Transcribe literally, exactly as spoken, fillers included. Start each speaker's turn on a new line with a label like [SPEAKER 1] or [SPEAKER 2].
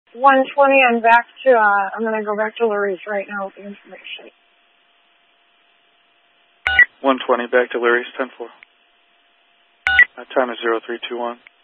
[SPEAKER 1] one twenty, I'm back to, uh, I'm going to go back to Larry's right now with the information.
[SPEAKER 2] one twenty, back to Larry's, ten four. Uh, time is zero three two one.